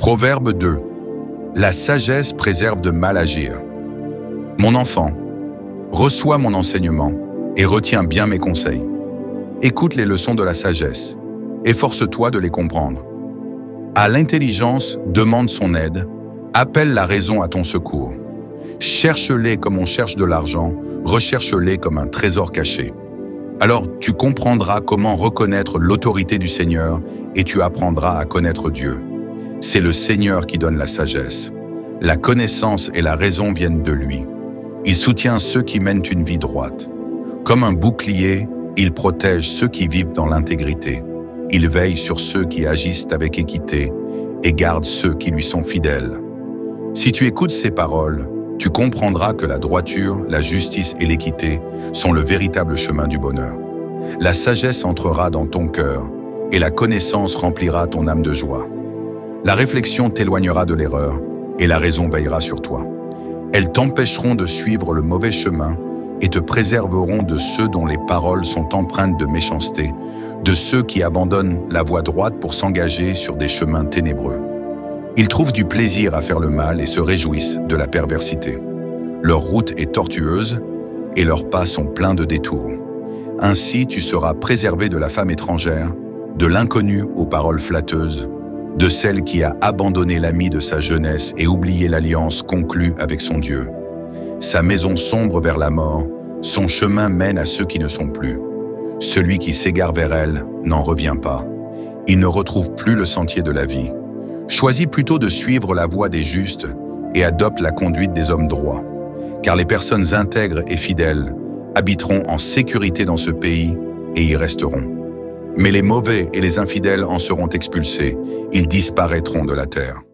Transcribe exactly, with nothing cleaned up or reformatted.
Proverbe deux. La sagesse préserve de mal agir. Mon enfant, reçois mon enseignement et retiens bien mes conseils. Écoute les leçons de la sagesse. Efforce-toi de les comprendre. À l'intelligence, demande son aide. Appelle la raison à ton secours. Cherche-les comme on cherche de l'argent. Recherche-les comme un trésor caché. Alors tu comprendras comment reconnaître l'autorité du Seigneur et tu apprendras à connaître Dieu. C'est le Seigneur qui donne la sagesse. La connaissance et la raison viennent de lui. Il soutient ceux qui mènent une vie droite. Comme un bouclier, il protège ceux qui vivent dans l'intégrité. Il veille sur ceux qui agissent avec équité et garde ceux qui lui sont fidèles. Si tu écoutes ces paroles, tu comprendras que la droiture, la justice et l'équité sont le véritable chemin du bonheur. La sagesse entrera dans ton cœur et la connaissance remplira ton âme de joie. La réflexion t'éloignera de l'erreur et la raison veillera sur toi. Elles t'empêcheront de suivre le mauvais chemin et te préserveront de ceux dont les paroles sont empreintes de méchanceté, de ceux qui abandonnent la voie droite pour s'engager sur des chemins ténébreux. Ils trouvent du plaisir à faire le mal et se réjouissent de la perversité. Leur route est tortueuse et leurs pas sont pleins de détours. Ainsi, tu seras préservé de la femme étrangère, de l'inconnu aux paroles flatteuses, de celle qui a abandonné l'ami de sa jeunesse et oublié l'alliance conclue avec son Dieu. Sa maison sombre vers la mort, son chemin mène à ceux qui ne sont plus. Celui qui s'égare vers elle n'en revient pas. Il ne retrouve plus le sentier de la vie. Choisis plutôt de suivre la voie des justes et adopte la conduite des hommes droits, car les personnes intègres et fidèles habiteront en sécurité dans ce pays et y resteront. Mais les mauvais et les infidèles en seront expulsés, ils disparaîtront de la terre.